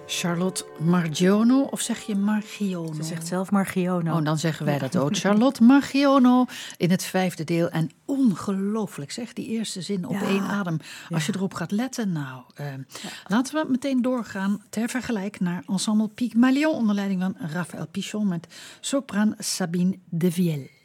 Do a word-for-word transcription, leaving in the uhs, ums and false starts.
Charlotte Margiono, of zeg je Margiono? Ze zegt zelf Margiono. Oh, dan zeggen wij dat ook. Charlotte Margiono in het vijfde deel. En ongelooflijk zeg, die eerste zin op Ja. één adem. Als Ja. je erop gaat letten, nou. Uh, ja. Laten we meteen doorgaan ter vergelijk naar Ensemble Pygmalion onder leiding van Raphaël Pichon met sopraan Sabine Devielle.